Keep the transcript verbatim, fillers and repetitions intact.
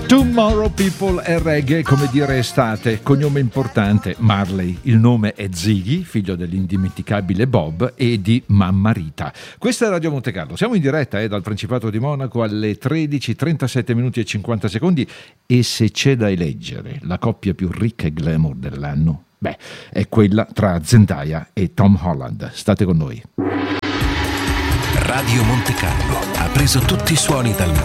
Tomorrow People è reggae, come dire estate, cognome importante, Marley, il nome è Ziggy, figlio dell'indimenticabile Bob e di mamma Rita. Questa è Radio Monte Carlo, siamo in diretta eh, dal Principato di Monaco alle tredici, trentasette minuti e cinquanta secondi e se c'è da eleggere la coppia più ricca e glamour dell'anno, beh, è quella tra Zendaya e Tom Holland. State con noi. Radio Monte Carlo ha preso tutti i suoni dal mondo